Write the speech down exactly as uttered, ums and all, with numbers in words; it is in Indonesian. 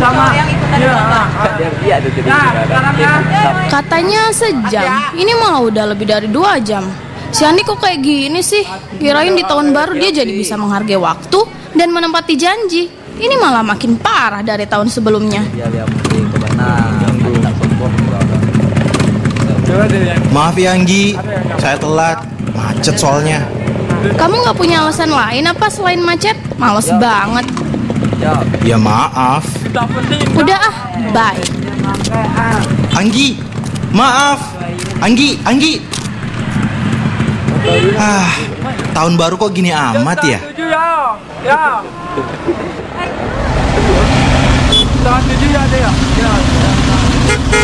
sama yang ikutan Iya, ada jadi Katanya sejam, ini malah udah lebih dari dua jam. Si Andi kok kayak gini sih? Kirain di tahun baru dia jadi bisa menghargai waktu dan menempati janji. Ini malah makin parah dari tahun sebelumnya. Iya, lihat mesti kebenar. Tak sombong. Maaf ya Anggi, saya telat, macet soalnya. Kamu nggak punya alasan lain apa selain macet? Males banget. Ya, Ya maaf. Udah ah, bye. Anggi, maaf. Anggi, Anggi. Ah, tahun baru kok gini amat ya? Ya. Tahun tujuh ya ada ya? Ya.